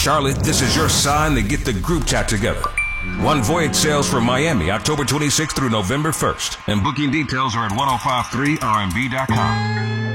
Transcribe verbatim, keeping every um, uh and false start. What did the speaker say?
Charlotte, this is your sign to get the group chat together. One Voyage sails for Miami, October twenty-sixth through November first. And booking details are at ten fifty-three R M B dot com.